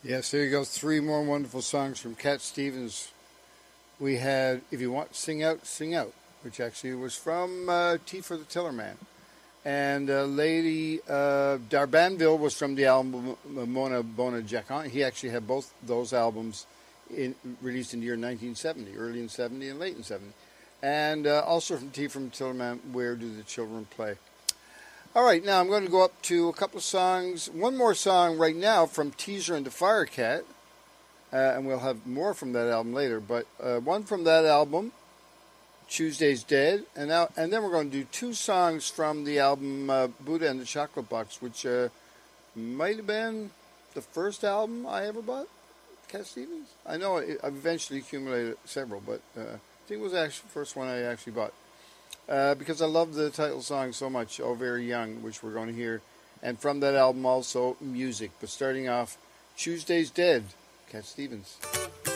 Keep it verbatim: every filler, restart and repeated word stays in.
Yes, there you go. Three more wonderful songs from Cat Stevens. We had If You Want Sing Out, Sing Out, which actually was from uh, Tea for the Tillerman. And uh, Lady uh, Darbanville was from the album Mona Bona Jacon. He actually had both those albums in, released in the year nineteen seventy, early in seventy and late in seventy. And uh, also from Tea from Tillerman, Where Do the Children Play? All right, now I'm going to go up to a couple of songs. One more song right now from Teaser and the Firecat. Uh, and we'll have more from that album later. But uh, one from that album, Tuesday's Dead, and now and then we're going to do two songs from the album uh, Buddha and the Chocolate Box, which uh, might have been the first album I ever bought, Cat Stevens. I know it, I've eventually accumulated several, but uh, I think it was actually the first one I actually bought uh, because I love the title song so much, Oh Very Young, which we're going to hear, and from that album also music. But starting off, Tuesday's Dead, Cat Stevens.